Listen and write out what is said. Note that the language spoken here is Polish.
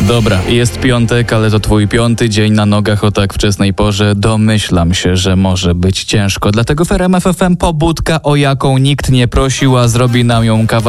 Dobra, jest piątek, ale to twój 5. dzień na nogach o tak wczesnej porze. Domyślam się, że może być ciężko. Dlatego w RMF FM pobudka, o jaką nikt nie prosił, a zrobi nam ją kawał